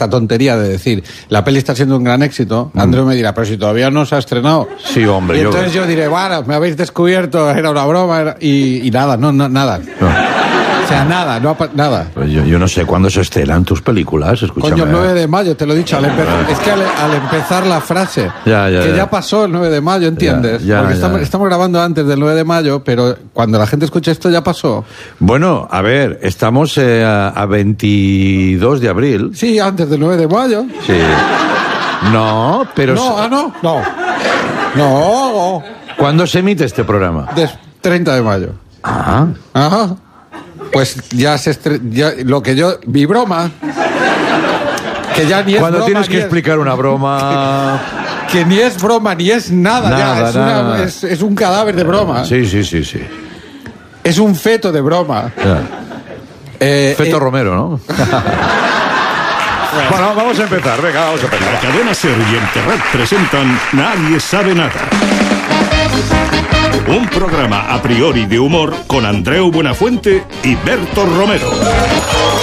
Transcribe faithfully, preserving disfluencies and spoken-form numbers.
esta tontería de decir, la peli está siendo un gran éxito, mm. Andreu me dirá, pero si todavía no se ha estrenado. Sí, hombre. Y entonces yo, yo diré, bueno, me habéis descubierto, era una broma, era... Y, y nada, no, no, nada. No. O sea, nada, no nada. Pues yo, yo no sé cuándo se estrenan tus películas, escúchame. Coño, el nueve de mayo, te lo he dicho. Al empe- es que al, al empezar la frase, ya, ya, que ya. ya pasó el nueve de mayo, ¿entiendes? Ya, ya, Porque ya. Estamos, estamos grabando antes del nueve de mayo, pero cuando la gente escuche esto ya pasó. Bueno, a ver, estamos eh, a, a veintidós de abril. Sí, antes del nueve de mayo. Sí. No, pero... No, ah, no, no. No. ¿Cuándo se emite este programa? Des- treinta de mayo. Ah. Ajá. Pues ya se estre- ya, lo que yo... Mi broma... Que ya ni es Cuando broma, tienes que es, explicar una broma... Que, que ni es broma, ni es nada, Nada, ya. Es, nada. una, es, es un cadáver de broma. Sí, sí, sí, sí. Es un feto de broma. Ya. Eh, Feto eh, Romero, ¿no? Bueno, vamos a empezar, venga, vamos a empezar. La cadena SER y Enterrat presentan Nadie sabe nada. Un programa a priori de humor con Andreu Buenafuente y Berto Romero.